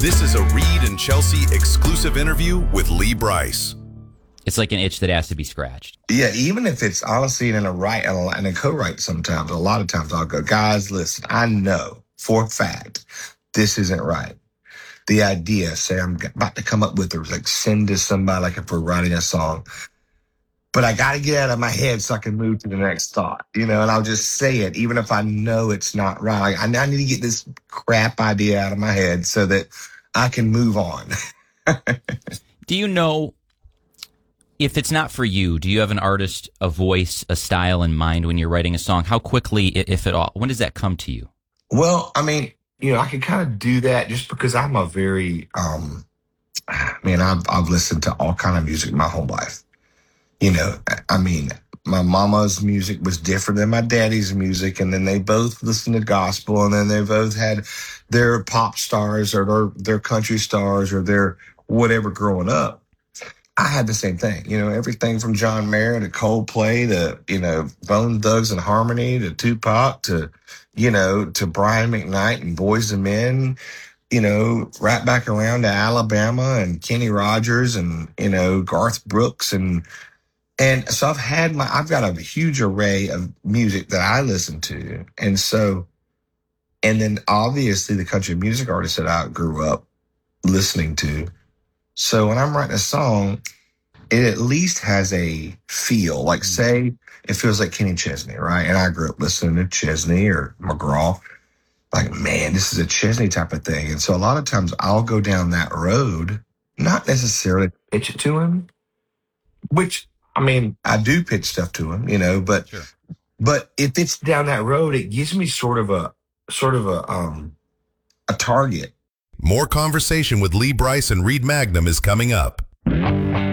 This is a Reed and Chelsea exclusive interview with Lee Brice. It's like an itch that has to be scratched. Yeah, even if it's honestly in a co-write sometimes, a lot of times I'll go, guys, listen, I know for a fact this isn't right. The idea, say I'm about to come up with or like send to somebody, like if we're writing a song, but I got to get out of my head so I can move to the next thought, and I'll just say it, even if I know it's not right. Like, I need to get this crap idea out of my head so that I can move on. Do you know, if it's not for you, do you have an artist, a voice, a style in mind when you're writing a song? How quickly, if at all, when does that come to you? Well, I mean, I can kind of do that just because I'm a very, I've listened to all kind of music my whole life. I mean, my mama's music was different than my daddy's music, and then they both listened to gospel, and then they both had their pop stars or their country stars or their whatever growing up. I had the same thing, everything from John Mayer to Coldplay to, Bone Thugs and Harmony to Tupac to, to Brian McKnight and Boyz II Men, right back around to Alabama and Kenny Rogers and, Garth Brooks. And so I've got a huge array of music that I listen to. And then obviously the country music artists that I grew up listening to. So when I'm writing a song, it at least has a feel. Like, say, it feels like Kenny Chesney, right? And I grew up listening to Chesney or McGraw. Like, man, this is a Chesney type of thing. And so a lot of times I'll go down that road, not necessarily pitch it to him, which, I do pitch stuff to him, but Sure. But if it's down that road, it gives me sort of a target. More conversation with Lee Brice and Reed Magnum is coming up.